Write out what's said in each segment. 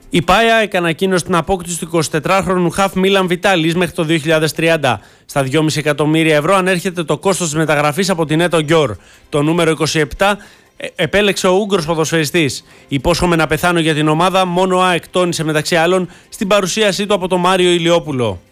Η ΠΑΕΑ ανακοίνωσε την απόκτηση του 24χρονου χαφ Μίλαν Βιτάλης μέχρι το 2030. Στα 2,5 εκατομμύρια ευρώ ανέρχεται το κόστος της μεταγραφής από την Έτο Γκιόρ. Το νούμερο 27 επέλεξε ο Ούγγρος ποδοσφαιριστής. Υπόσχομαι να πεθάνω για την ομάδα, μόνο ο ΑΕΚ τόνισε μεταξύ άλλων στην παρουσίασή του από τον Μάριο Ηλιόπουλο.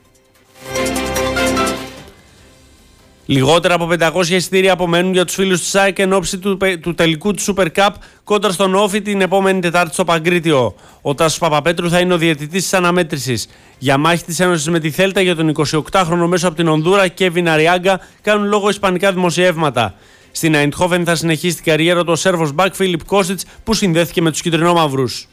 Λιγότερα από 500 εισιτήρια απομένουν για τους φίλους της ΑΕΚ εν ώψη του τελικού του Super Cup κόντρα στον Όφη την επόμενη Τετάρτη στο Παγκρίτιο. Ο Τάσος Παπαπέτρου θα είναι ο διαιτητής της αναμέτρησης. Για μάχη της Ένωσης με τη Θέλτα για τον 28χρονο μέσο από την Ονδούρα Κέβιν Αριάγκα κάνουν λόγο ισπανικά δημοσιεύματα. Στην Αϊντχόβεν θα συνεχίσει την καριέρα του ο Σέρβος μπακ Φίλιπ Κόστιτς που συνδέθηκε με τους κυτρινόμαυρους.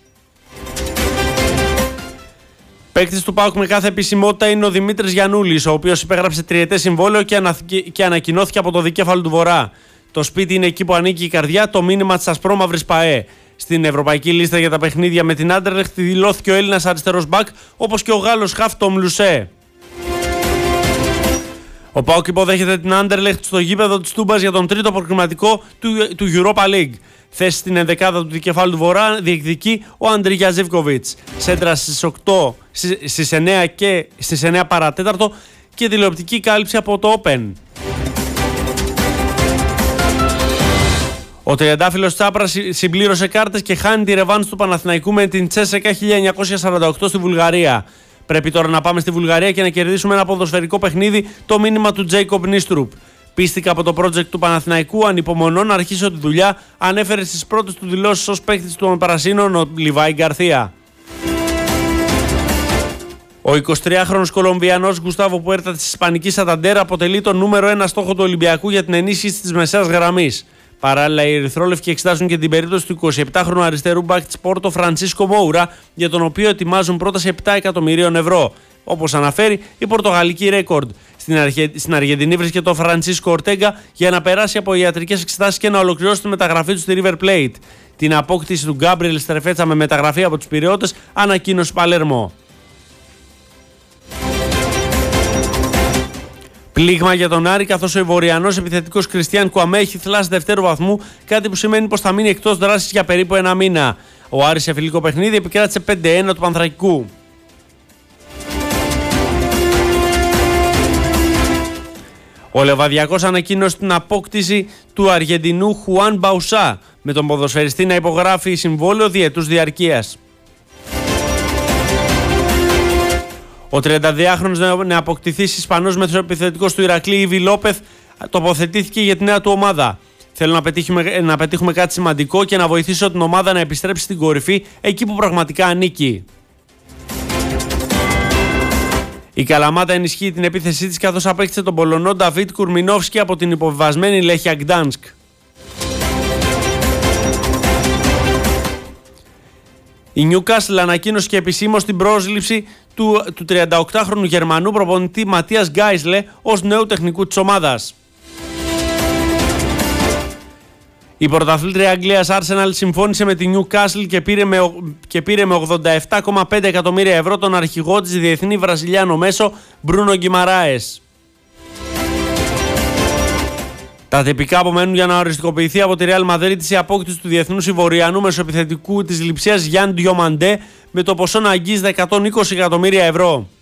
Παίκτης του ΠΑΟΚ με κάθε επισημότητα είναι ο Δημήτρης Γιαννούλης, ο οποίος υπέγραψε τριετές συμβόλαιο και ανακοινώθηκε από το δικέφαλο του Βορρά. Το σπίτι είναι εκεί που ανήκει η καρδιά, το μήνυμα της ασπρόμαυρης ΠΑΕ. Στην ευρωπαϊκή λίστα για τα παιχνίδια με την Άντερλεχτ δηλώθηκε ο Έλληνας αριστερός μπακ, όπως και ο Γάλλος χαφ Τόμ Λουσέ. Ο ΠΑΟΚ υποδέχεται την Άντερλεχτ στο γήπεδο της Τούμπας για τον τρίτο προκριματικό του Europa League. Θέση στην ενδεκάδα του δικεφάλου του Βορρά διεκδικεί ο Αντρίγια Ζίβκοβιτς. Σέντρα στις 9 και στις 9 παρατέταρτο και τηλεοπτική κάλυψη από το Open. Ο τριαντάφυλλος Τσάπρας συμπλήρωσε κάρτες και χάνει τη ρεβάνς του Παναθηναϊκού με την Τσέσεκα 1948 στη Βουλγαρία. Πρέπει τώρα να πάμε στη Βουλγαρία και να κερδίσουμε ένα ποδοσφαιρικό παιχνίδι, το μήνυμα του Τζέικοπ Νίστρουπ. Πίστηκα από το project του Παναθηναϊκού, ανυπομονώ να αρχίσω τη δουλειά, ανέφερε στις πρώτες του δηλώσεις ως παίκτης των Πρασίνων ο Λιβάη Γκαρθία. Ο 23χρονος Κολομβιανός Γκουστάβο Πουέρτα της Ισπανικής Σανταντέρ αποτελεί το νούμερο 1 στόχο του Ολυμπιακού για την ενίσχυση της μεσαίας γραμμής. Παράλληλα, οι ερυθρόλευκοι εξετάζουν και την περίπτωση του 27χρονου αριστερού μπακ της Πόρτο Φραντσίσκο Μόουρα, για τον οποίο ετοιμάζουν πρόταση 7 εκατομμυρίων ευρώ. Όπως αναφέρει η πορτογαλική Ρέκορντ. Στην Αργεντινή βρίσκεται ο Φραντσίσκο Ορτέγκα για να περάσει από ιατρικές εξετάσεις και να ολοκληρώσει τη μεταγραφή του στη River Plate. Την απόκτηση του Γκάμπριελ Στρεφέτσα με μεταγραφή από τους Πειραιώτες ανακοίνωσε Παλέρμο. Πλήγμα για τον Άρη, καθώς ο Ivoriανός επιθετικός Κριστιαν Κουαμέ έχει θλάσει δευτέρου βαθμού, κάτι που σημαίνει πως θα μείνει εκτός δράσης για περίπου ένα μήνα. Ο Άρης σε φιλικό παιχνίδι επικράτησε 5-1 του Πανθρακικού. Ο Λεβαδιακός ανακοίνωσε την απόκτηση του Αργεντινού Χουάν Μπαουσά, με τον ποδοσφαιριστή να υπογράφει συμβόλαιο διετούς διαρκείας. Ο 32χρονος νεαποκτηθής Ισπανός μεσοεπιθετικός του Ηρακλή Ιβι Λόπεθ τοποθετήθηκε για τη νέα του ομάδα. Θέλω να πετύχουμε κάτι σημαντικό και να βοηθήσω την ομάδα να επιστρέψει στην κορυφή, εκεί που πραγματικά ανήκει. Η Καλαμάτα ενισχύει την επίθεσή της καθώς απέκτησε τον Πολωνό Νταβίτ Κουρμινόφσκι από την υποβιβασμένη Λέχια Γκτάνσκ. Η Newcastle ανακοίνωσε και επισήμως την πρόσληψη του 38χρονου Γερμανού προπονητή Ματίας Γκάισλε ως νέου τεχνικού της ομάδας. Η πρωταθλήτρια Αγγλίας Arsenal συμφώνησε με τη Newcastle και πήρε με 87,5 εκατομμύρια ευρώ τον αρχηγό της διεθνή Βραζιλιάνο μέσο Μπρούνο Γκιμαράες. Τα τυπικά απομένουν για να οριστικοποιηθεί από τη Real Madrid η απόκτηση του διεθνούς Ivoriανού μεσοεπιθετικού της Λειψίας Γιάν Διομαντέ με το ποσό να αγγίζει 120 εκατομμύρια ευρώ.